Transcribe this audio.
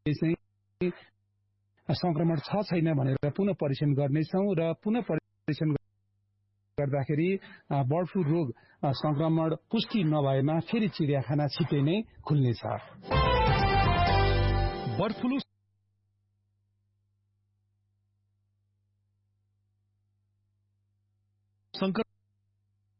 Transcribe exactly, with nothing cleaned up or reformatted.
चाहिँ संक्रमण छ छैन भनेर पुनः परीक्षण गर्नेछौँ र पुनः परीक्षण गर्दाखेरि बर्ड फ्लू रोग संक्रमण पुष्टि नभएमा फेरि चिडियाखाना छिटै नै खुल्नेछ। बर्ड फ्लू संक्रमण